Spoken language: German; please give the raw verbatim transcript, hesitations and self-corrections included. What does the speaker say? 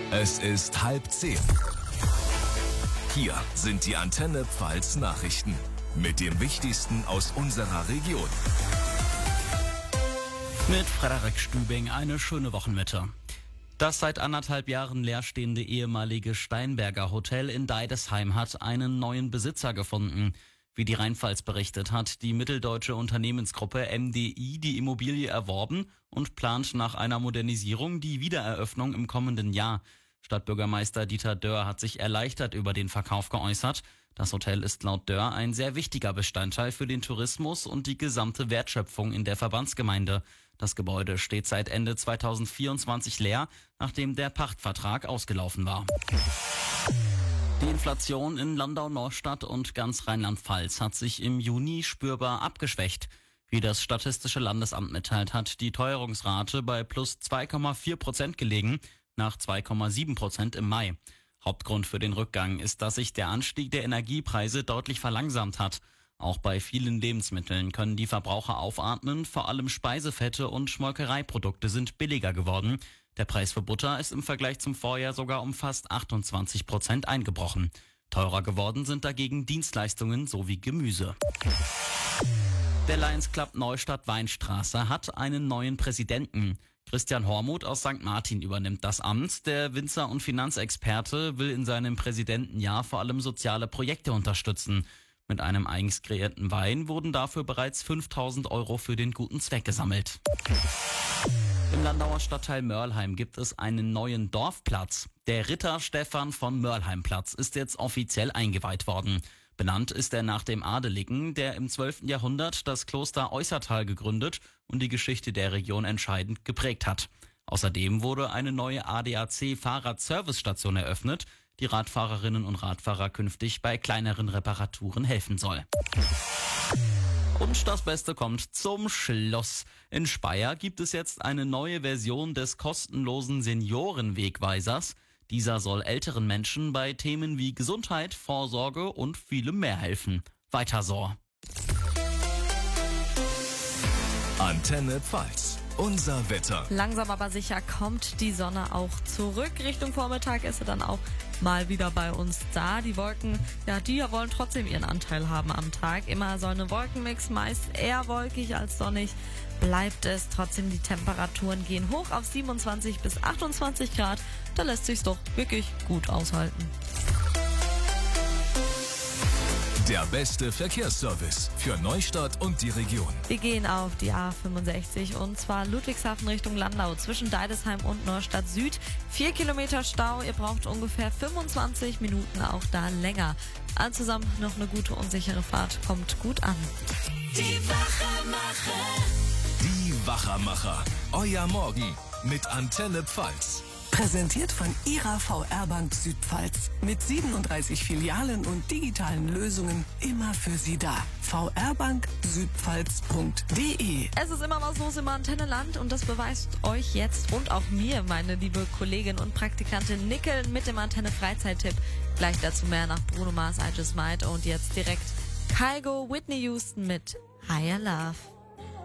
Es ist halb zehn. Hier sind die Antenne Pfalz Nachrichten mit dem Wichtigsten aus unserer Region. Mit Frederik Stübing eine schöne Wochenmitte. Das seit anderthalb Jahren leerstehende ehemalige Steinberger Hotel in Deidesheim hat einen neuen Besitzer gefunden. Wie die Rheinpfalz berichtet, hat die mitteldeutsche Unternehmensgruppe M D I die Immobilie erworben und plant nach einer Modernisierung die Wiedereröffnung im kommenden Jahr. Stadtbürgermeister Dieter Dörr hat sich erleichtert über den Verkauf geäußert. Das Hotel ist laut Dörr ein sehr wichtiger Bestandteil für den Tourismus und die gesamte Wertschöpfung in der Verbandsgemeinde. Das Gebäude steht seit Ende zweitausendvierundzwanzig leer, nachdem der Pachtvertrag ausgelaufen war. Die Inflation in Landau-Norstadt und ganz Rheinland-Pfalz hat sich im Juni spürbar abgeschwächt. Wie das Statistische Landesamt mitteilt, hat die Teuerungsrate bei plus zwei Komma vier Prozent gelegen, nach zwei Komma sieben Prozent im Mai. Hauptgrund für den Rückgang ist, dass sich der Anstieg der Energiepreise deutlich verlangsamt hat. Auch bei vielen Lebensmitteln können die Verbraucher aufatmen, vor allem Speisefette und Molkereiprodukte sind billiger geworden. Der Preis für Butter ist im Vergleich zum Vorjahr sogar um fast achtundzwanzig Prozent eingebrochen. Teurer geworden sind dagegen Dienstleistungen sowie Gemüse. Der Lions Club Neustadt-Weinstraße hat einen neuen Präsidenten. Christian Hormuth aus Sankt Martin übernimmt das Amt. Der Winzer- und Finanzexperte will in seinem Präsidentenjahr vor allem soziale Projekte unterstützen. Mit einem eigens kreierten Wein wurden dafür bereits fünftausend Euro für den guten Zweck gesammelt. Im Landauer Stadtteil Mörlheim gibt es einen neuen Dorfplatz. Der Ritter Stephan von Mörlheim-Platz ist jetzt offiziell eingeweiht worden. Benannt ist er nach dem Adeligen, der im zwölften Jahrhundert das Kloster Eußertal gegründet und die Geschichte der Region entscheidend geprägt hat. Außerdem wurde eine neue A D A C-Fahrradservicestation eröffnet, die Radfahrerinnen und Radfahrer künftig bei kleineren Reparaturen helfen soll. Und das Beste kommt zum Schluss. In Speyer gibt es jetzt eine neue Version des kostenlosen Seniorenwegweisers. Dieser soll älteren Menschen bei Themen wie Gesundheit, Vorsorge und vielem mehr helfen. Weiter so. Antenne Pfalz. Unser Wetter. Langsam aber sicher kommt die Sonne auch zurück. Richtung Vormittag ist sie dann auch mal wieder bei uns da. Die Wolken, ja, die wollen trotzdem ihren Anteil haben am Tag. Immer so eine Wolkenmix, meist eher wolkig als sonnig bleibt es. Trotzdem, die Temperaturen gehen hoch auf siebenundzwanzig bis achtundzwanzig Grad. Da lässt sich's doch wirklich gut aushalten. Der beste Verkehrsservice für Neustadt und die Region. Wir gehen auf die A fünfundsechzig und zwar Ludwigshafen Richtung Landau zwischen Deidesheim und Neustadt Süd. Vier Kilometer Stau, ihr braucht ungefähr fünfundzwanzig Minuten, auch da länger. All zusammen noch eine gute und sichere Fahrt, kommt gut an. Die Wachermacher. Die Wachermacher. Euer Morgen mit Antenne Pfalz. Präsentiert von Ihrer V R Bank Südpfalz. Mit siebenunddreißig Filialen und digitalen Lösungen immer für Sie da. v r bank südpfalz punkt d e. Es ist immer was los im Antenneland und das beweist euch jetzt und auch mir, meine liebe Kollegin und Praktikantin Nickel mit dem Antenne Freizeittipp. Gleich dazu mehr nach Bruno Mars, I Just Might und jetzt direkt Kygo, Whitney Houston mit Higher Love.